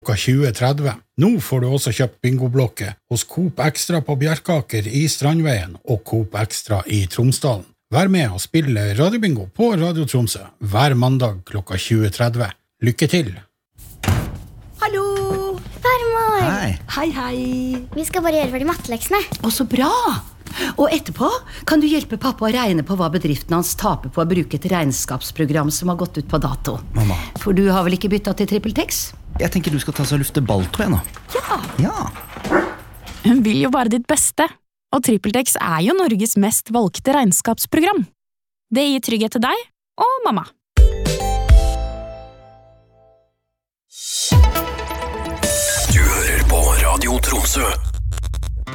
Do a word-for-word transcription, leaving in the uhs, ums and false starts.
klokka tjue tretti. Nå får du også kjøpt bingoblokke hos Coop Extra på Bjerkaker i Strandveien og Coop Extra i Tromsdalen. Vær med og spille radiobingo på Radio Tromsø hver mandag klokka tjue tretti. Lykke til! Hallo! Farmor! Hei! Hei, hei! Vi skal bare gjøre ferdig matteleksene. Å, så bra! Og etterpå kan du hjelpe pappa å regne på hva bedriften hans taper på å bruke et regnskapsprogram som har gått ut på dato. Mamma. For du har vel ikke byttet til TrippelTex? Jeg tenker du skal ta så lufte balltro igjen nå. Ja! Ja! Hun vil jo bare ditt beste, og TrippelTex er jo Norges mest valgte regnskapsprogram. Det gir trygghet til deg og mamma. Du hører på Radio Tromsø.